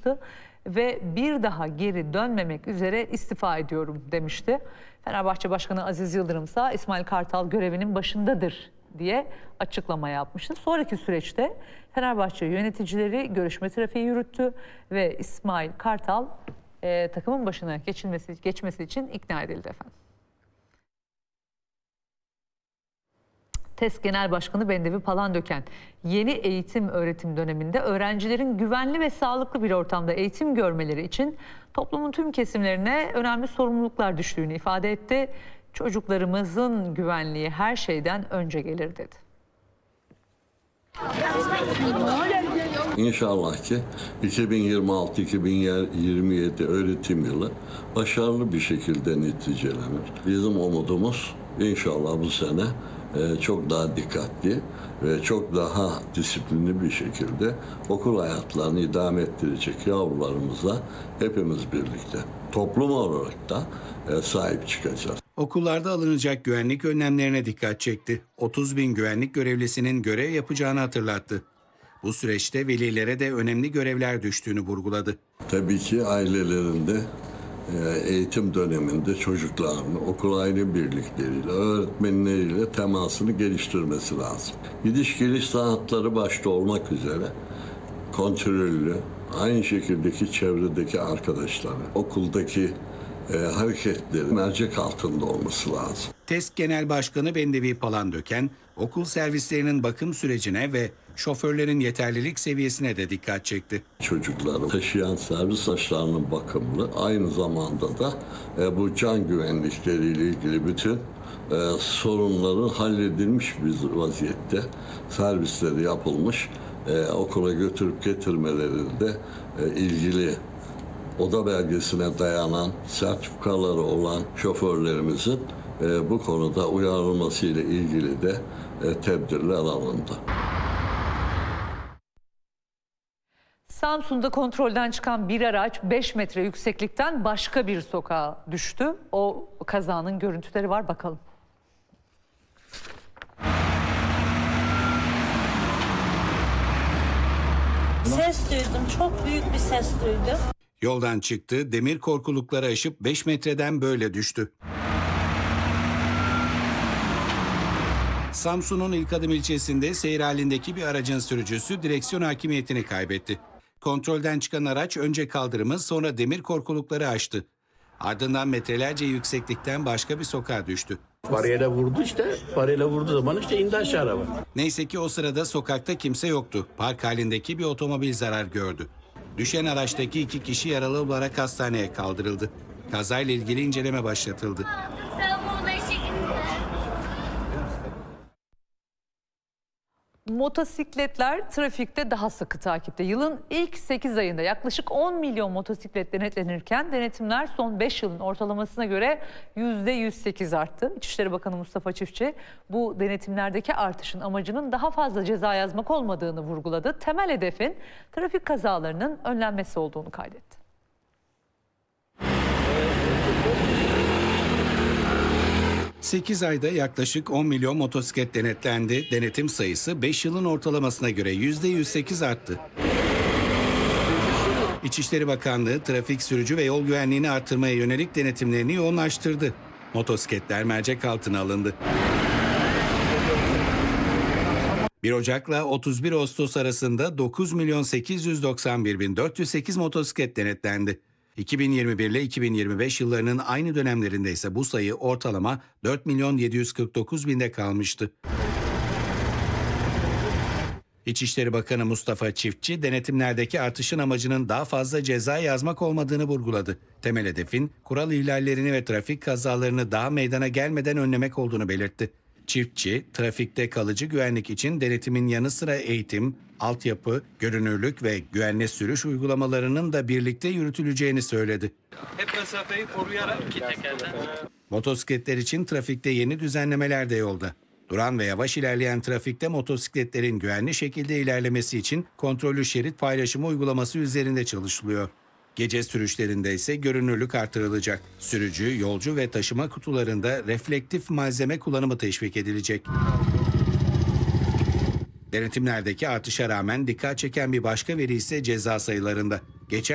yapmıştı ve bir daha geri dönmemek üzere istifa ediyorum demişti. Fenerbahçe Başkanı Aziz Yıldırım ise İsmail Kartal görevinin başındadır diye açıklama yapmıştı. Sonraki süreçte Fenerbahçe yöneticileri görüşme trafiği yürüttü ve İsmail Kartal takımın başına geçmesi için ikna edildi efendim. TES Genel Başkanı Bendevi Palandöken, yeni eğitim öğretim döneminde öğrencilerin güvenli ve sağlıklı bir ortamda eğitim görmeleri için toplumun tüm kesimlerine önemli sorumluluklar düştüğünü ifade etti. Çocuklarımızın güvenliği her şeyden önce gelir dedi. İnşallah ki 2026-2027 öğretim yılı başarılı bir şekilde neticelenir. Bizim umudumuz inşallah bu sene çok daha dikkatli ve çok daha disiplinli bir şekilde okul hayatlarını idame ettirecek yavrularımıza hepimiz birlikte toplum olarak da sahip çıkacağız. Okullarda alınacak güvenlik önlemlerine dikkat çekti. 30 bin güvenlik görevlisinin görev yapacağını hatırlattı. Bu süreçte velilere de önemli görevler düştüğünü vurguladı. Tabii ki ailelerinde eğitim döneminde çocuklarını okul aile birlikleriyle, öğretmenleriyle temasını geliştirmesi lazım. Gidiş geliş saatleri başta olmak üzere kontrollü, aynı şekildeki çevredeki arkadaşları, okuldaki hareketleri mercek altında olması lazım. TES Genel Başkanı Bendevi Palandöken, okul servislerinin bakım sürecine ve şoförlerin yeterlilik seviyesine de dikkat çekti. Çocukları taşıyan servis araçlarının bakımlı, aynı zamanda da bu can güvenlikleriyle ilgili bütün sorunların halledilmiş bir vaziyette servisleri yapılmış, okula götürüp getirmelerinde ilgili oda belgesine dayanan sertifikaları olan şoförlerimizin bu konuda uyarılması ile ilgili de tedbirler alındı. Samsun'da kontrolden çıkan bir araç 5 metre yükseklikten başka bir sokağa düştü. O kazanın görüntüleri var, bakalım. Ses duydum, çok büyük bir ses duydum. Yoldan çıktı, demir korkulukları aşıp 5 metreden böyle düştü. Samsun'un İlkadım ilçesinde seyir halindeki bir aracın sürücüsü direksiyon hakimiyetini kaybetti. Kontrolden çıkan araç önce kaldırımı, sonra demir korkulukları aştı. Ardından metrelerce yükseklikten başka bir sokağa düştü. Bariyere vurdu işte. Bariyere vurduğu zaman işte indi aşağı araba. Neyse ki o sırada sokakta kimse yoktu. Park halindeki bir otomobil zarar gördü. Düşen araçtaki 2 kişi yaralı olarak hastaneye kaldırıldı. Kazayla ilgili inceleme başlatıldı. Motosikletler trafikte daha sıkı takipte. Yılın ilk 8 ayında yaklaşık 10 milyon motosiklet denetlenirken denetimler son 5 yılın ortalamasına göre %108 arttı. İçişleri Bakanı Mustafa Çiftçi bu denetimlerdeki artışın amacının daha fazla ceza yazmak olmadığını vurguladı. Temel hedefin trafik kazalarının önlenmesi olduğunu kaydetti. ...8 ayda yaklaşık 10 milyon motosiklet denetlendi. Denetim sayısı 5 yılın ortalamasına göre %108 arttı. İçişleri Bakanlığı trafik, sürücü ve yol güvenliğini artırmaya yönelik denetimlerini yoğunlaştırdı. Motosikletler mercek altına alındı. 1 Ocak'la 31 Ağustos arasında 9.891.408 motosiklet denetlendi. 2021 ile 2025 yıllarının aynı dönemlerinde ise bu sayı ortalama 4.749.000'de kalmıştı. İçişleri Bakanı Mustafa Çiftçi, denetimlerdeki artışın amacının daha fazla ceza yazmak olmadığını vurguladı. Temel hedefin kural ihlallerini ve trafik kazalarını daha meydana gelmeden önlemek olduğunu belirtti. Çiftçi, trafikte kalıcı güvenlik için denetimin yanı sıra eğitim, altyapı, görünürlük ve güvenli sürüş uygulamalarının da birlikte yürütüleceğini söyledi. Hep mesafeyi koruyarak iki tekerden. Motosikletler için trafikte yeni düzenlemeler de yolda. Duran ve yavaş ilerleyen trafikte motosikletlerin güvenli şekilde ilerlemesi için kontrollü şerit paylaşımı uygulaması üzerinde çalışılıyor. Gece sürüşlerinde ise görünürlük artırılacak. Sürücü, yolcu ve taşıma kutularında reflektif malzeme kullanımı teşvik edilecek. Denetimlerdeki artışa rağmen dikkat çeken bir başka veri ise ceza sayılarında.